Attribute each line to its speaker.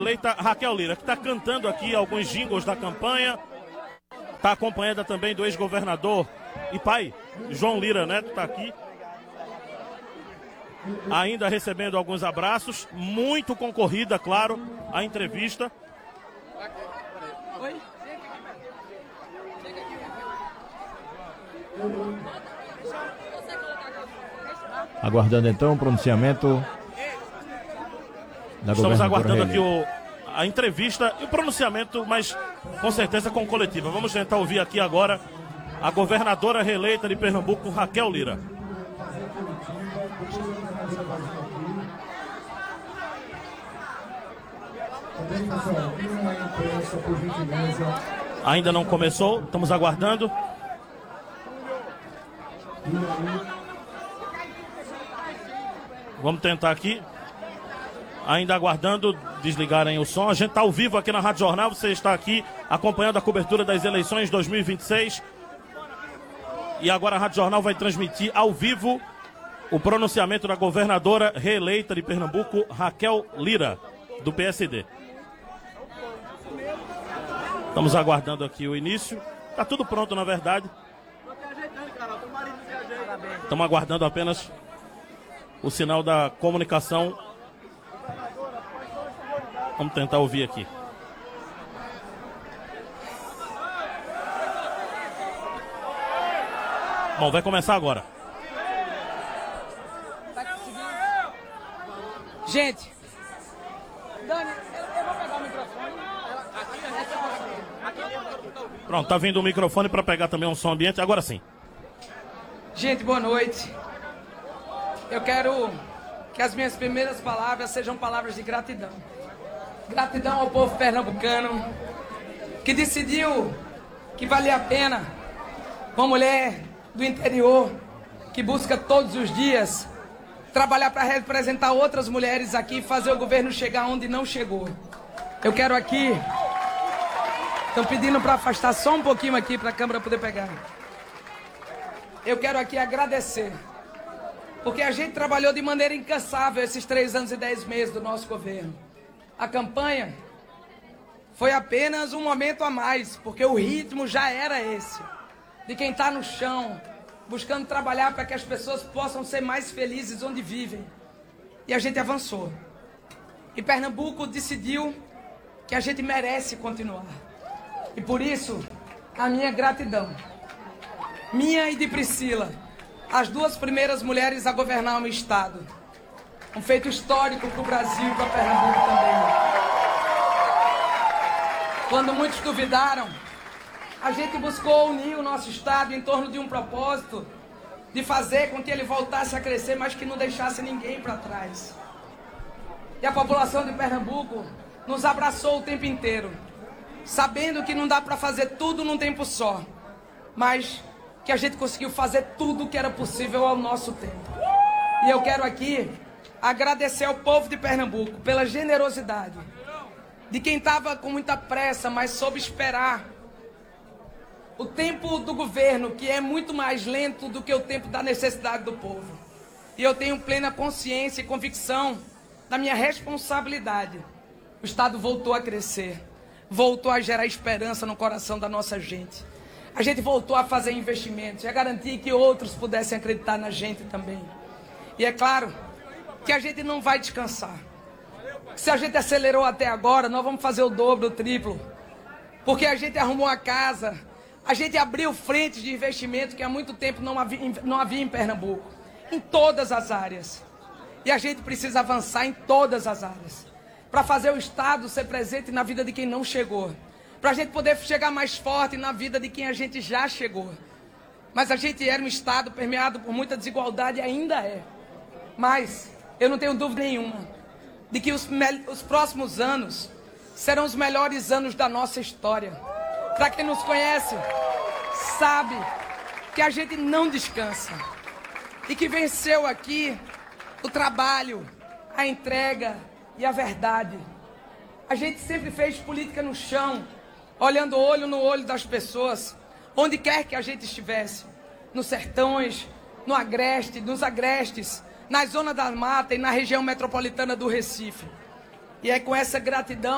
Speaker 1: Eleita Raquel Lira, que está cantando aqui alguns jingles da campanha, está acompanhada também do ex-governador e pai, João Lira Neto, está aqui, ainda recebendo alguns abraços, muito concorrida, claro, a entrevista.
Speaker 2: Aguardando então o pronunciamento da
Speaker 1: Estamos aguardando aqui
Speaker 2: reeleita.
Speaker 1: a entrevista e o pronunciamento, mas com certeza com coletiva. Vamos tentar ouvir aqui agora a governadora reeleita de Pernambuco, Raquel Lira. Ainda não começou, estamos aguardando. Vamos tentar aqui. Ainda aguardando desligarem o som. A gente está ao vivo aqui na Rádio Jornal. Você está aqui acompanhando a cobertura das eleições 2026. E agora a Rádio Jornal vai transmitir ao vivo o pronunciamento da governadora reeleita de Pernambuco, Raquel Lira, do PSD. Estamos aguardando aqui o início. Está tudo pronto, na verdade. Estamos aguardando apenas o sinal da comunicação. Vamos tentar ouvir aqui. Bom, vai começar agora.
Speaker 3: Gente, Dani, eu vou pegar o microfone.
Speaker 1: Pronto, tá vindo o microfone para pegar também um som ambiente. Agora sim.
Speaker 3: Gente, boa noite. Eu quero que as minhas primeiras palavras sejam palavras de gratidão. Gratidão ao povo pernambucano que decidiu que valia a pena uma mulher do interior que busca todos os dias trabalhar para representar outras mulheres aqui e fazer o governo chegar onde não chegou. Eu quero aqui... Estão pedindo para afastar só um pouquinho aqui para a câmera poder pegar. Eu quero aqui agradecer, porque a gente trabalhou de maneira incansável esses 3 anos e 10 meses do nosso governo. A campanha foi apenas um momento a mais, porque o ritmo já era esse. De quem está no chão, buscando trabalhar para que as pessoas possam ser mais felizes onde vivem. E a gente avançou. E Pernambuco decidiu que a gente merece continuar. E por isso, a minha gratidão. Minha e de Priscila, as 2 primeiras mulheres a governar o estado. Um feito histórico para o Brasil e para Pernambuco também. Quando muitos duvidaram, a gente buscou unir o nosso estado em torno de um propósito de fazer com que ele voltasse a crescer, mas que não deixasse ninguém para trás. E a população de Pernambuco nos abraçou o tempo inteiro, sabendo que não dá para fazer tudo num tempo só, mas que a gente conseguiu fazer tudo o que era possível ao nosso tempo. E eu quero aqui agradecer ao povo de Pernambuco pela generosidade, de quem estava com muita pressa, mas soube esperar o tempo do governo, que é muito mais lento do que o tempo da necessidade do povo. E eu tenho plena consciência e convicção da minha responsabilidade. O estado voltou a crescer, voltou a gerar esperança no coração da nossa gente. A gente voltou a fazer investimentos e a garantir que outros pudessem acreditar na gente também. E é claro que a gente não vai descansar. Se a gente acelerou até agora, nós vamos fazer o dobro, o triplo. Porque a gente arrumou a casa, a gente abriu frentes de investimento que há muito tempo não havia em Pernambuco. Em todas as áreas. E a gente precisa avançar em todas as áreas. Para fazer o Estado ser presente na vida de quem não chegou. Para a gente poder chegar mais forte na vida de quem a gente já chegou. Mas a gente era um Estado permeado por muita desigualdade e ainda é. Mas eu não tenho dúvida nenhuma de que os próximos anos serão os melhores anos da nossa história. Para quem nos conhece, sabe que a gente não descansa. E que venceu aqui o trabalho, a entrega e a verdade. A gente sempre fez política no chão, olhando olho no olho das pessoas, onde quer que a gente estivesse, nos sertões, no agreste, nos agrestes, na zona da mata e na região metropolitana do Recife. E é com essa gratidão